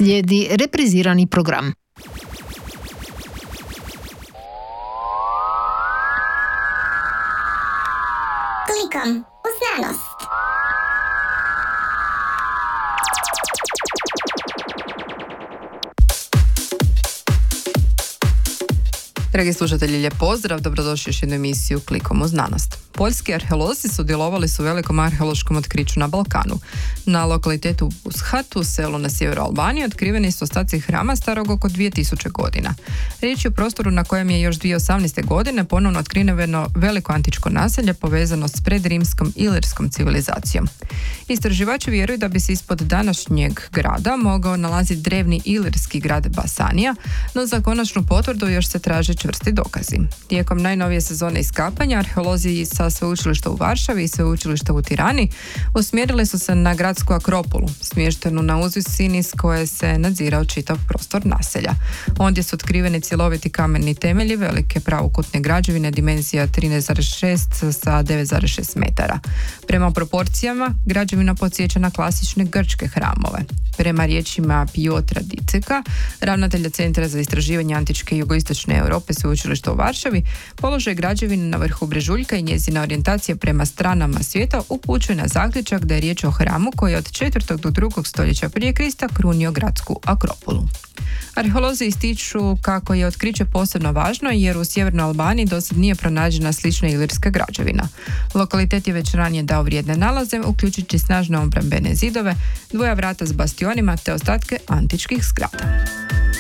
Slijedi reprizirani program. Klikom u znanost. Dragi slušatelji, lijep pozdrav, dobrodošli još jednu emisiju Klikom u znanost. Poljski arheolozi sudjelovali su u velikom arheološkom otkriću na Balkanu. Na lokalitetu Bushatu, selu na sjeveru Albanije, otkriveni su ostaci hrama starog oko 2000 godina. Riječ je o prostoru na kojem je još 2018. godine ponovno otkriveno veliko antičko naselje povezano s predrimskom ilirskom civilizacijom. Istraživači vjeruju da bi se ispod današnjeg grada mogao nalaziti drevni ilirski grad Basanija, no za konačnu potvrdu još se traže čvrsti dokazi. Tijekom najnovije sezone iskapanja, arheolozi sa sveučilišta u Varšavi i sveučilišta u Tirani usmjerili su se na gradsku akropolu, smještenu na uzvisini s koje se nadzirao čitav prostor naselja. Ondje su otkriveni cjeloviti kameni temelji velike pravokutne građevine dimenzija 13,6 sa 9,6 metara. Prema proporcijama, građevina podsjeća na klasične grčke hramove. Prema riječima Piotra Diceka, ravnatelja Centra za istraživanje antičke i jugoistočne Europe sveučilišta u Varšavi, položaj građevine na vrhu brežuljka i njezina orijentacija prema stranama svijeta upućuje na zaključak da je riječ o hramu koji je od 4. do 2. stoljeća prije Krista krunio gradsku akropolu. Arheolozi ističu kako je otkriće posebno važno jer u sjevernoj Albaniji dosad nije pronađena slična ilirska građevina. Lokalitet je već ranije dao vrijedne nalaze, uključujući snažne obrambene zidove, dvoja vrata s bastionima te ostatke antičkih zgrada.